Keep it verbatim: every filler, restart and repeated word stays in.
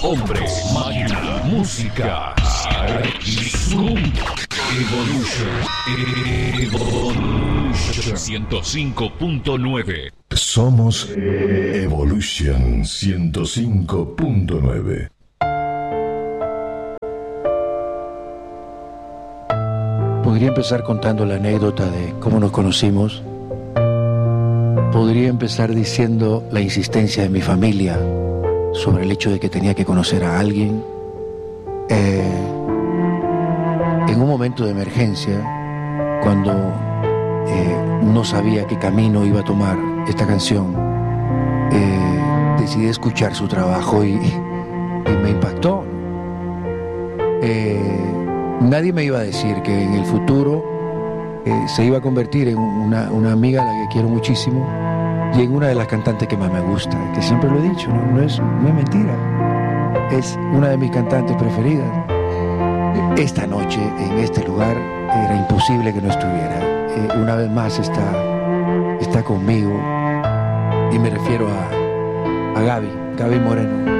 Hombres, máquina, música. Zoom. Evolution. Evolution. ciento cinco punto nueve. Somos Evolution ciento cinco punto nueve. Podría empezar contando la anécdota de cómo nos conocimos. Podría empezar diciendo la insistencia de mi familia sobre el hecho de que tenía que conocer a alguien. Eh, en un momento de emergencia, cuando eh, no sabía qué camino iba a tomar esta canción, eh, decidí escuchar su trabajo y, y me impactó. Eh, nadie me iba a decir que en el futuro eh, se iba a convertir en una, una amiga a la que quiero muchísimo y en una de las cantantes que más me gusta, que siempre lo he dicho, no, no, es, no es mentira, es una de mis cantantes preferidas. Esta noche, en este lugar, era imposible que no estuviera. Eh, una vez más está, está conmigo, y me refiero a, a Gaby, Gaby Moreno.